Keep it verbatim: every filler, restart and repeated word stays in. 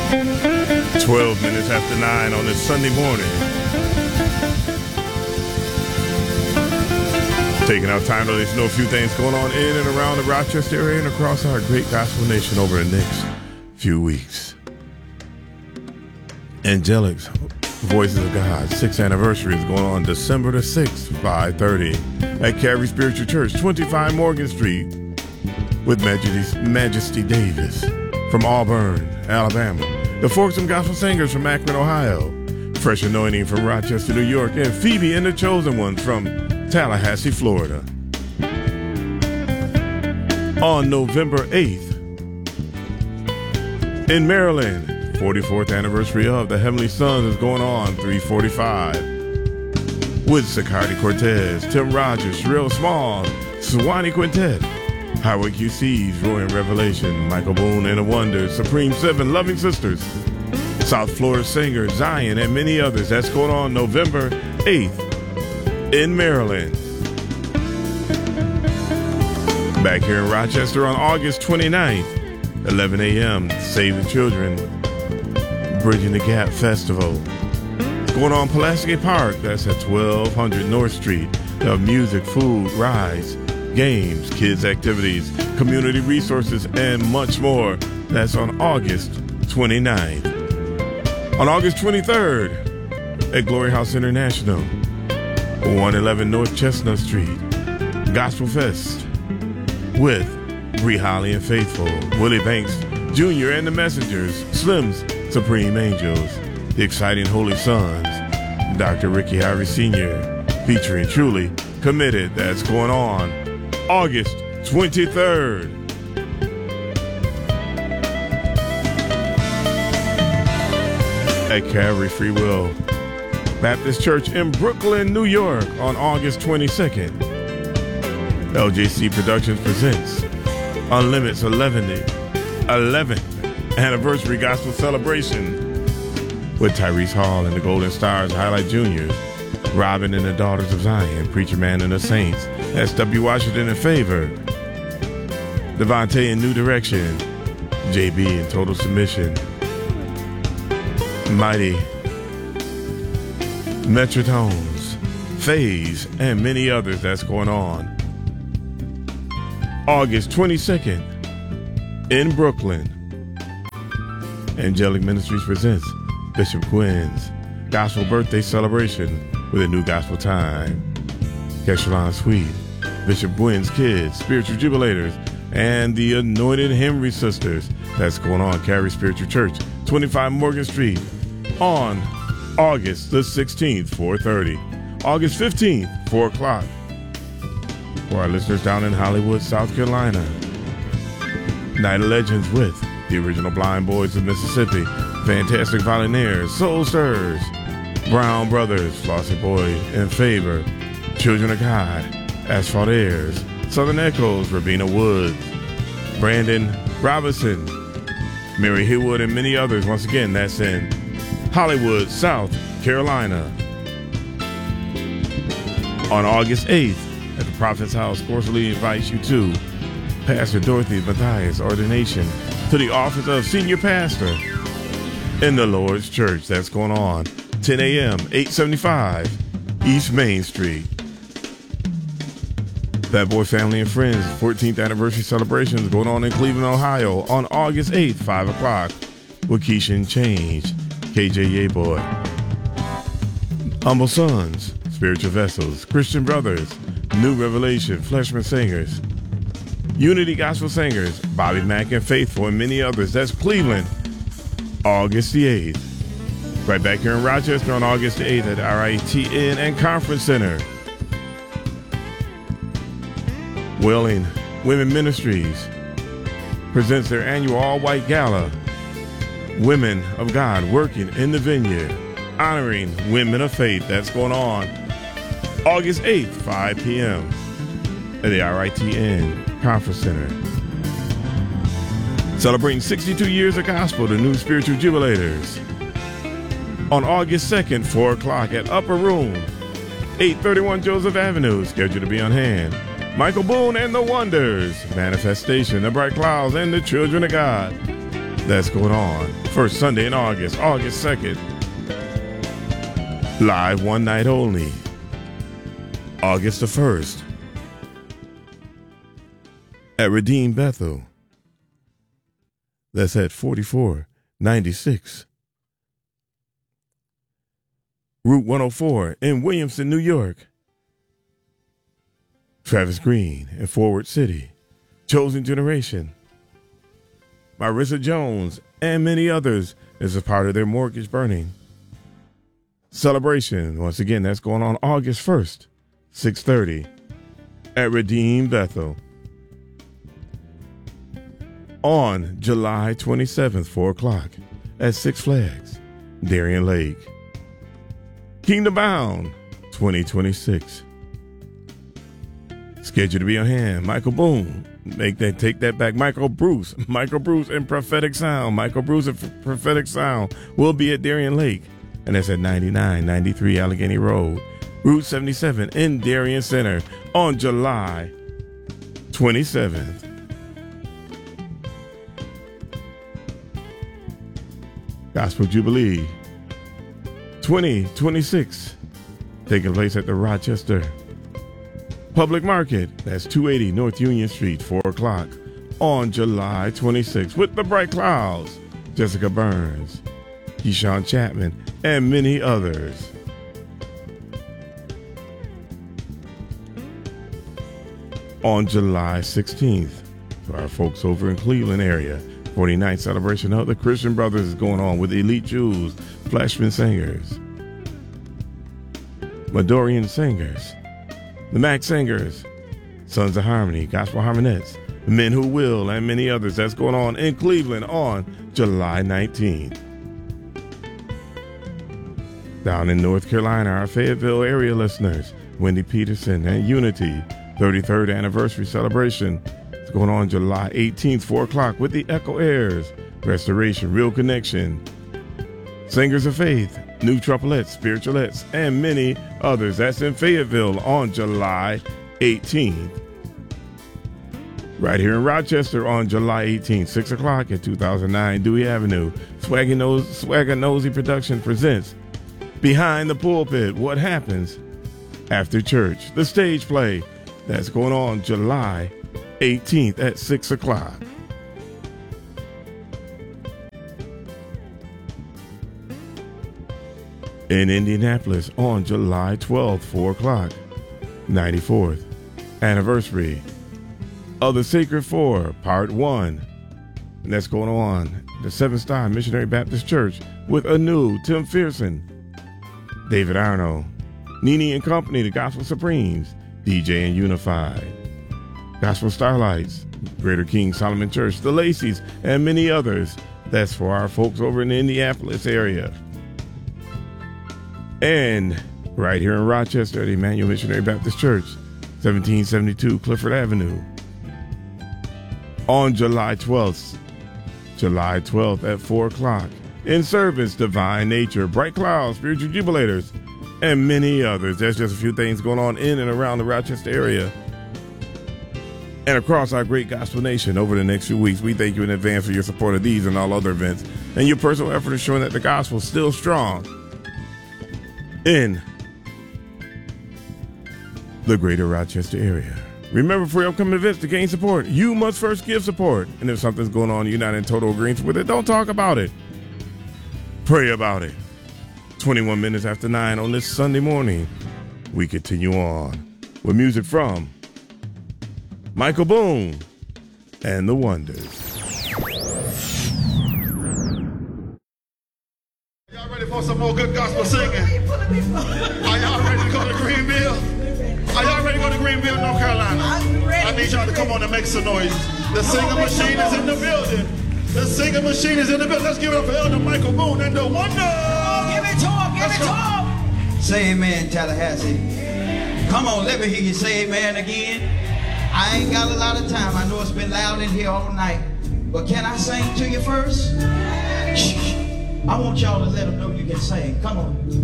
twelve minutes after nine on this Sunday morning. Taking our time to let you know a few things going on in and around the Rochester area and across our great gospel nation over the next few weeks. Angelic's Voices of God sixth anniversary is going on December the sixth, five thirty at Calvary Spiritual Church, twenty-five Morgan Street, with Majesty, Majesty Davis from Auburn, Alabama. The Folksome Gospel Singers from Akron, Ohio. Fresh Anointing from Rochester, New York. And Phoebe and the Chosen Ones from Tallahassee, Florida. On November eighth, in Maryland, forty-fourth anniversary of the Heavenly Sons is going on, three forty-five. With Sicardi Cortez, Tim Rogers, Sherelle Small, Swanee Quintet, Highway Q C's, Roy and Revelation, Michael Boone and the Wonders, Supreme Seven, Loving Sisters, South Florida Singer, Zion, and many others. That's going on November eighth in Maryland. Back here in Rochester on August twenty-ninth, eleven a.m., Save the Children, Bridging the Gap Festival. It's going on Pulaski Park. That's at twelve hundred North Street. They'll have music, food, rides, games, kids' activities, community resources, and much more. That's on August twenty-ninth. On August twenty-third, at Glory House International, one eleven North Chestnut Street, Gospel Fest with Bree Holly and Faithful, Willie Banks Junior and the Messengers, Slim's Supreme Angels, The Exciting Holy Sons, Doctor Ricky Harvey Senior, featuring Truly Committed. That's going on August twenty-third. At Calvary Free Will Baptist Church in Brooklyn, New York on August twenty-second. L J C Productions presents Unlimited's eleventh Anniversary Gospel Celebration with Tyrese Hall and the Golden Stars Highlight Juniors, Robin and the Daughters of Zion, Preacher Man and the Saints, S W Washington in Favor, Devontae in New Direction, J B in Total Submission, Mighty, Metrotones, Phase, and many others. That's going on August twenty-second in Brooklyn. Angelic Ministries presents Bishop Quinn's Gospel Birthday Celebration with a new gospel time. Keshalon Sweet, Bishop Quinn's Kids, Spiritual Jubilators, and the Anointed Henry Sisters. That's going on Calvary Spiritual Church, twenty-five Morgan Street, on August the sixteenth, four thirty. August fifteenth, four o'clock. For our listeners down in Hollywood, South Carolina, Night of Legends with the Original Blind Boys of Mississippi, Fantastic Volunteers, Soul Stirrers, Brown Brothers, Flossie Boy in Favor, Children of God, Asphalt Airs, Southern Echoes, Rabina Woods, Brandon Robinson, Mary Haywood, and many others. Once again, that's in Hollywood, South Carolina. On August eighth, at the Prophet's House, cordially invites you to Pastor Dorothy Matthias' ordination to the office of Senior Pastor in the Lord's Church. That's going on ten a.m., eight seventy-five East Main Street. Fat Boy Family and Friends fourteenth Anniversary Celebrations going on in Cleveland, Ohio on August eighth, five o'clock with Keisha Change, K J Yeboy, Humble Sons, Spiritual Vessels, Christian Brothers, New Revelation, Fleshman Singers, Unity Gospel Singers, Bobby Mack and Faithful, and many others. That's Cleveland, August the eighth. Right back here in Rochester on August the eighth at R I T N and Conference Center. Wailing Women Ministries presents their annual all-white gala, Women of God Working in the Vineyard, honoring women of faith. That's going on August eighth, five p.m. at the R I T N Conference Center. Celebrating sixty-two years of gospel, the new Spiritual Jubilators. On August second, four o'clock at Upper Room, eight thirty-one Joseph Avenue, scheduled to be on hand. Michael Boone and the Wonders, Manifestation, the Bright Clouds, and the Children of God. that's going on. First Sunday in August, August second. Live one night only. August the first. At Redeem Bethel. That's at forty-four ninety-six Route one oh four in Williamson, New York. Travis Green in Forward City. Chosen Generation. Marissa Jones and many others as a part of their mortgage burning celebration. Once again, that's going on August first, six thirty at Redeem Bethel. On July twenty-seventh, four o'clock at Six Flags, Darien Lake. Kingdom Bound twenty twenty-six. Scheduled to be on hand. Michael Boone. Make that, take that back. Michael Bruce. Michael Bruce and Prophetic Sound. Michael Bruce and Prophetic Sound will be at Darien Lake. And that's at ninety-nine ninety-three Allegheny Road, Route seventy-seven in Darien Center on July twenty-seventh. Gospel Jubilee twenty twenty-six taking place at the Rochester Public Market. That's two eighty North Union Street, four o'clock on July twenty-sixth with the Bright Clouds, Jessica Burns, Keyshawn Chapman, and many others. On July sixteenth, to our folks over in Cleveland area, forty-ninth celebration of the Christian Brothers is going on with Elite Jews, Flashman Singers, Madorian Singers, the Max Singers, Sons of Harmony, Gospel Harmonettes, Men Who Will, and many others. That's going on in Cleveland on July nineteenth. Down in North Carolina, our Fayetteville area listeners, Wendy Peterson and Unity, thirty-third anniversary celebration. It's going on July eighteenth, four o'clock with the Echo Airs, Restoration, Real Connection, Singers of Faith, New Trumpets, Spiritualettes, and many others. That's in Fayetteville on July eighteenth. Right here in Rochester on July eighteenth, six o'clock at two thousand nine Dewey Avenue, Swagger Nose, Swagger Nosy Production presents Behind the Pulpit, What Happens After Church, the stage play. That's going on July eighteenth at six o'clock. In Indianapolis on July twelfth, four o'clock, ninety-fourth anniversary of the Sacred Four, Part one. And that's going on the Seven Star Missionary Baptist Church with Anu, Tim Fearson, David Arno, Nene and Company, the Gospel Supremes, D J and Unified, Gospel Starlights, Greater King Solomon Church, the Lacey's, and many others. That's for our folks over in the Indianapolis area. And right here in Rochester at Emmanuel Missionary Baptist Church, seventeen seventy-two Clifford Avenue. On July twelfth, July twelfth at four o'clock. In service, Divine Nature, Bright Clouds, Spiritual Jubilators, and many others. There's just a few things going on in and around the Rochester area and across our great gospel nation over the next few weeks. We thank you in advance for your support of these and all other events and your personal effort in showing that the gospel is still strong in the greater Rochester area. Remember, for your upcoming events to gain support, you must first give support. And if something's going on you're not in total agreement with it, don't talk about it. Pray about it. twenty-one minutes after nine on this Sunday morning, we continue on with music from Michael Boone and the Wonders. Y'all ready for some more good gospel singing? Are y'all ready to go to Greenville? Are y'all ready to go to Greenville, North Carolina? I need y'all to come on and make some noise. The singing machine is in the building. The singing machine is in the building. Let's give it up for Elder Michael Boone and the Wonders. Oh, give it to him, give Let's it to him. Say amen, Tallahassee. Come on, let me hear you say amen again. I ain't got a lot of time. I know it's been loud in here all night. But can I sing to you first? I want y'all to let them know you can sing. Come on.